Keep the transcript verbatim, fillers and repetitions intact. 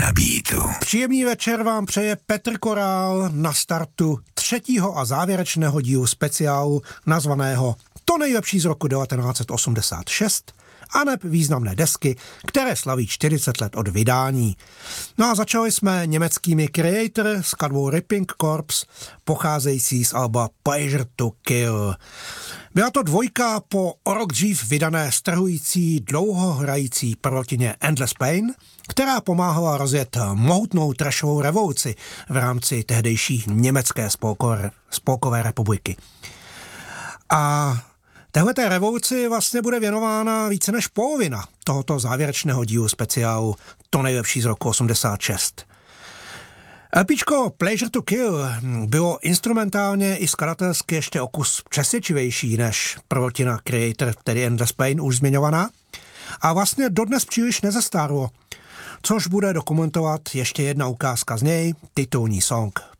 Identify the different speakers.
Speaker 1: na beatu.
Speaker 2: Příjemný večer vám přeje Petr Korál na startu třetího a závěrečného dílu speciálu nazvaného To nejlepší z roku devatenáct set osmdesát šest aneb významné desky, které slaví čtyřicet let od vydání. No a začali jsme německými Creator s skladbou Ripping Corps, pocházející z alba Pleasure to Kill. Byla to dvojka po o rok dřív vydané strhující, dlouho hrající prvotině Endless Pain, která pomáhala rozjet mohutnou trashovou revoluci v rámci tehdejší německé spolkové, spolkové republiky. A téhleté revoluci vlastně bude věnována více než polovina tohoto závěrečného dílu speciálu To nejlepší z roku osmdesát šest. LPčko Pleasure to Kill bylo instrumentálně i skladatelsky ještě o kus přesvědčivější než prvotina Creator, tedy Endless Pain, už zmiňovaná, a vlastně dodnes příliš nezastárlo, což bude dokumentovat ještě jedna ukázka z něj, titulní song